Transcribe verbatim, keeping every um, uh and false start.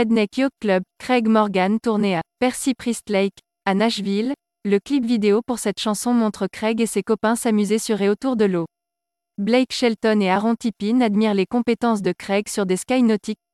Redneck Yacht Club, Craig Morgan tourné à Percy Priest Lake, à Nashville. Le clip vidéo pour cette chanson montre Craig et ses copains s'amuser sur et autour de l'eau. Blake Shelton et Aaron Tippin admirent les compétences de Craig sur des skis nautiques.